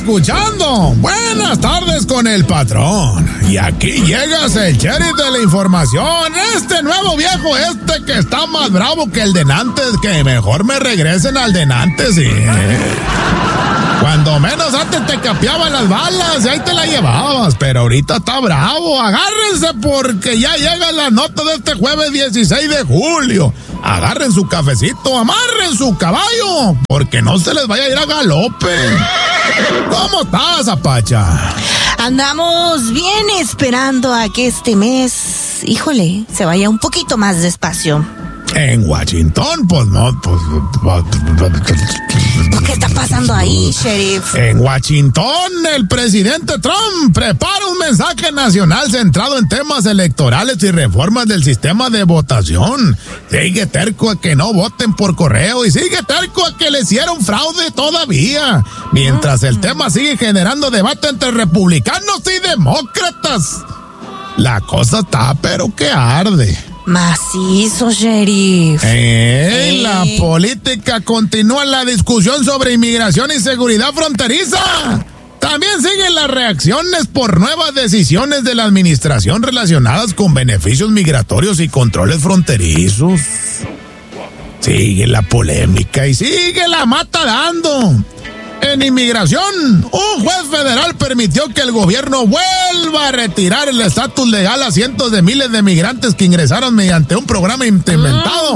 escuchando Buenas tardes con el patrón. Y aquí llegas el sheriff de la información. Este nuevo viejo que está más bravo que el de antes. Que mejor me regresen al de antes, sí. Cuando menos antes te capeaban las balas y ahí te la llevabas, pero ahorita está bravo. Agárrense porque ya llega la nota de este jueves 16 de julio. Agarren su cafecito, amarren su caballo, porque no se les vaya a ir a galope. ¿Cómo estás, Apacha? Andamos bien esperando a que este mes, híjole, se vaya un poquito más despacio. En Washington, pues no, pues... ¿Qué está pasando ahí, sheriff? En Washington, el presidente Trump prepara un mensaje nacional centrado en temas electorales y reformas del sistema de votación. Sigue terco a que no voten por correo y sigue terco a que le hicieron fraude todavía. Mientras el tema sigue generando debate entre republicanos y demócratas. La cosa está pero que arde. Macizo, sheriff. La política continúa la discusión sobre inmigración y seguridad fronteriza. También siguen las reacciones por nuevas decisiones de la administración relacionadas con beneficios migratorios y controles fronterizos. Sigue la polémica y sigue la mata dando. En inmigración, un juez federal permitió que el gobierno vuelva a retirar el estatus legal a cientos de miles de migrantes que ingresaron mediante un programa implementado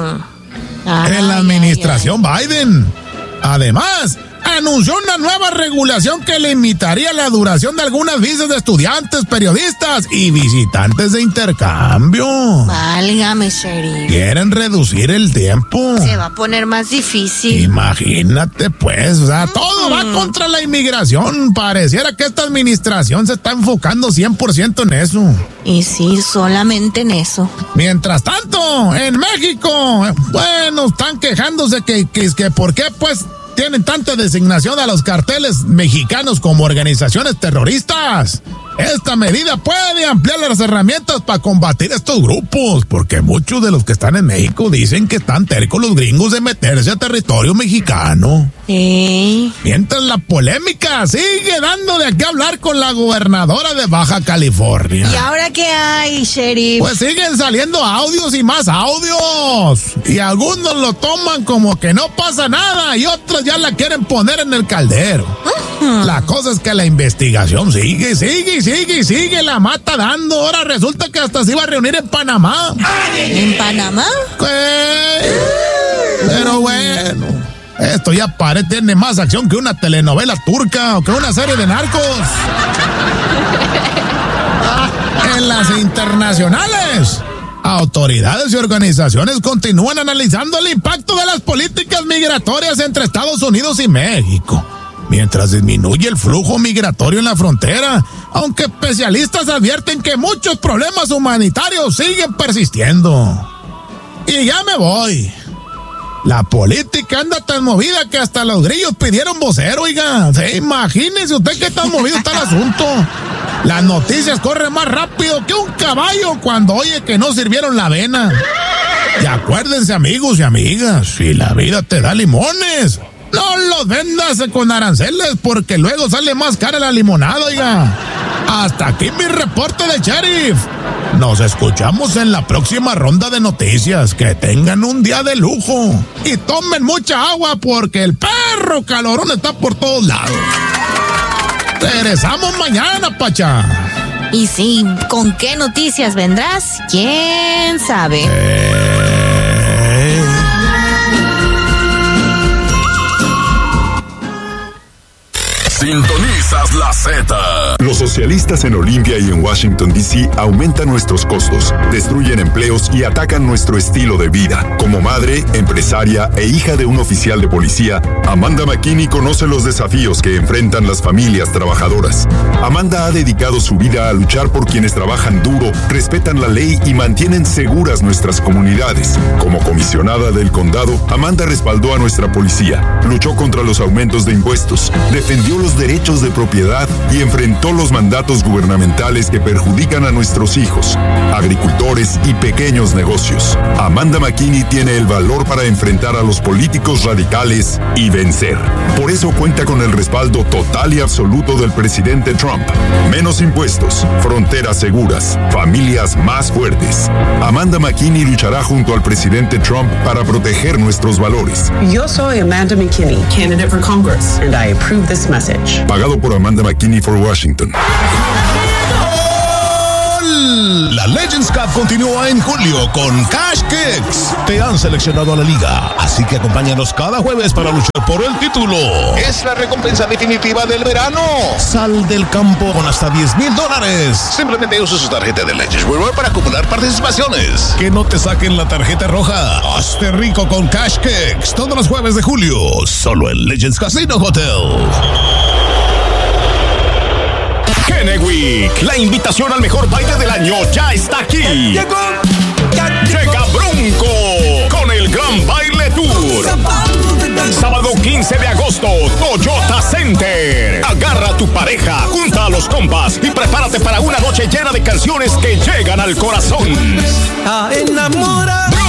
en la administración Biden. Además, anunció una nueva regulación que limitaría la duración de algunas visas de estudiantes, periodistas y visitantes de intercambio. Válgame, sheriff. Quieren reducir el tiempo. Se va a poner más difícil. Imagínate, pues, o sea, todo va contra la inmigración. Pareciera que esta administración se está enfocando 100% en eso. Y sí, solamente en eso. Mientras tanto, en México, bueno, están quejándose que por qué, pues, tienen tanta designación a los carteles mexicanos como organizaciones terroristas. Esta medida puede ampliar las herramientas para combatir estos grupos, porque muchos de los que están en México dicen que están tercos los gringos de meterse a territorio mexicano. Mientras la polémica sigue dando de qué hablar con la gobernadora de Baja California. ¿Y ahora qué hay, sheriff? Pues siguen saliendo audios y más audios. Y algunos lo toman como que no pasa nada y otros ya la quieren poner en el caldero. La cosa es que la investigación sigue la mata dando. Ahora resulta que hasta se iba a reunir en Panamá. ¿En Panamá? Pero bueno, esto ya tiene más acción que una telenovela turca o que una serie de narcos. En las internacionales, autoridades y organizaciones continúan analizando el impacto de las políticas migratorias entre Estados Unidos y México, mientras disminuye el flujo migratorio en la frontera, aunque especialistas advierten que muchos problemas humanitarios siguen persistiendo. Y ya me voy. La política anda tan movida que hasta los grillos pidieron vocero, oiga. Sí, imagínese usted qué tan movido está el asunto. Las noticias corren más rápido que un caballo cuando oye que no sirvieron la avena. Y acuérdense, amigos y amigas, si la vida te da limones, no los vendas con aranceles porque luego sale más cara la limonada, oiga. Hasta aquí mi reporte de sheriff. Nos escuchamos en la próxima ronda de noticias. Que tengan un día de lujo y tomen mucha agua porque el perro calorón está por todos lados. Regresamos mañana, Pacha. Y sí, ¿con qué noticias vendrás? ¿Quién sabe? Sintonizas la Z. Los socialistas en Olimpia y en Washington, D.C. aumentan nuestros costos, destruyen empleos y atacan nuestro estilo de vida. Como madre, empresaria e hija de un oficial de policía, Amanda McKinney conoce los desafíos que enfrentan las familias trabajadoras. Amanda ha dedicado su vida a luchar por quienes trabajan duro, respetan la ley y mantienen seguras nuestras comunidades. Como comisionada del condado, Amanda respaldó a nuestra policía, luchó contra los aumentos de impuestos, defendió los los derechos de propiedad y enfrentó los mandatos gubernamentales que perjudican a nuestros hijos, agricultores y pequeños negocios. Amanda McKinney tiene el valor para enfrentar a los políticos radicales y vencer. Por eso cuenta con el respaldo total y absoluto del presidente Trump. Menos impuestos, fronteras seguras, familias más fuertes. Amanda McKinney luchará junto al presidente Trump para proteger nuestros valores. Yo soy Amanda McKinney, candidate for Congress, and I approve this message. Pagado por Amanda McKinney for Washington. La Legends Cup continúa en julio con Cash Kicks. Te han seleccionado a la liga, así que acompáñanos cada jueves para luchar por el título. Es la recompensa definitiva del verano. Sal del campo con hasta $10,000. Simplemente usa su tarjeta de Legends Reward para acumular participaciones. Que no te saquen la tarjeta roja. Hazte rico con Cash Kicks todos los jueves de julio, solo en Legends Casino Hotel. Kennewick, la invitación al mejor baile del año ya está aquí. Llega Bronco con el Gran Baile Tour. Sábado 15 de agosto, Toyota Center. Agarra a tu pareja, junta a los compas y prepárate para una noche llena de canciones que llegan al corazón. Enamora.